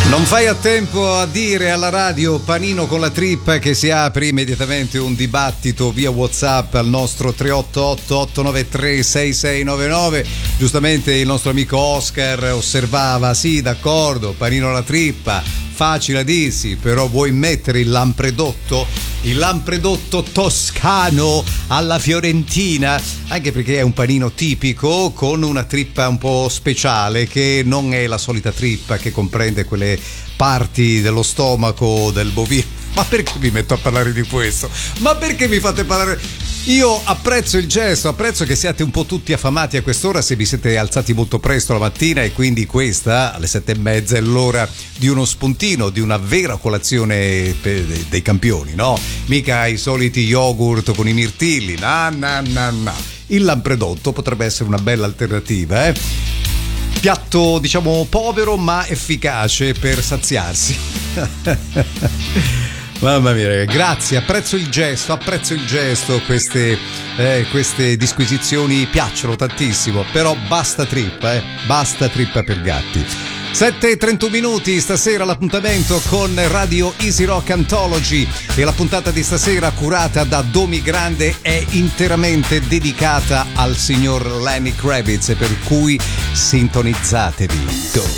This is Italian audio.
Non fai a tempo a dire alla radio panino con la trippa che si apre immediatamente un dibattito via WhatsApp al nostro 388-893-6699. Giustamente il nostro amico Oscar osservava: sì, d'accordo, panino alla trippa, facile a dirsi, però vuoi mettere il lampredotto toscano alla fiorentina? Anche perché è un panino tipico con una trippa un po' speciale, che non è la solita trippa che comprende quelle parti dello stomaco del bovino. Ma perché mi metto a parlare di questo? Ma perché mi fate parlare? Io apprezzo il gesto, apprezzo che siate un po' tutti affamati a quest'ora, se vi siete alzati molto presto la mattina, e quindi questa alle 7:30 è l'ora di uno spuntino, di una vera colazione dei campioni, no? Mica i soliti yogurt con i mirtilli, no. Il lampredotto potrebbe essere una bella alternativa, eh? Piatto, diciamo, povero ma efficace per saziarsi. Mamma mia, ragazzi, grazie, apprezzo il gesto, queste disquisizioni piacciono tantissimo, però basta trippa per gatti. 7:31 stasera l'appuntamento con Radio Easy Rock Anthology, e la puntata di stasera, curata da Domi Grande, è interamente dedicata al signor Lenny Kravitz, per cui sintonizzatevi. Go!